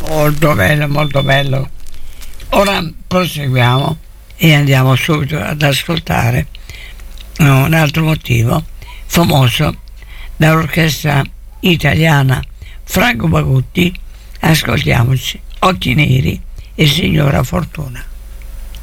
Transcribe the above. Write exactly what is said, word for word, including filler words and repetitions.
Molto bello, molto bello. Ora proseguiamo e andiamo subito ad ascoltare un altro motivo famoso dall'orchestra italiana Franco Bagutti. Ascoltiamoci Occhi Neri e Signora Fortuna.